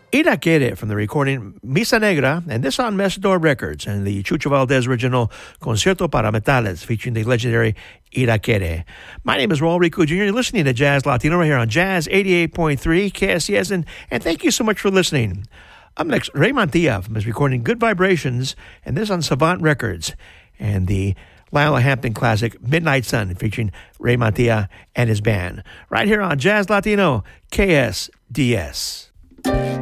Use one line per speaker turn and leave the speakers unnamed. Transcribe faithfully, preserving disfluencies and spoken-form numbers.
Iraquere from the recording Misa Negra, and this on Mesdor Records, and the Chucho Valdez original Concierto para Metales featuring the legendary Iraquere. My name is Raul Rico Junior You're listening to Jazz Latino right here on Jazz eighty-eight point three K S C S, and, and thank you so much for listening. Up next, Ray Mantilla from his recording Good Vibrations, and this on Savant Records, and the Lionel Hampton classic Midnight Sun featuring Ray Mantilla and his band. Right here on Jazz Latino K S D S.